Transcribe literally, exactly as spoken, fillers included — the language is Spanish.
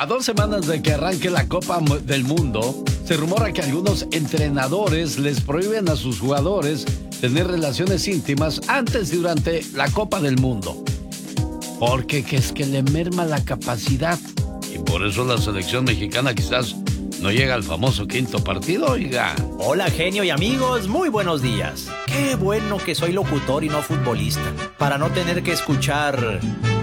A dos semanas de que arranque la Copa del Mundo, se rumora que algunos entrenadores les prohíben a sus jugadores tener relaciones íntimas antes y durante la Copa del Mundo. Porque que es que le merma la capacidad. Y por eso la selección mexicana quizás no llega al famoso quinto partido, oiga. Hola, genio y amigos, muy buenos días. Qué bueno que soy locutor y no futbolista, para no tener que escuchar...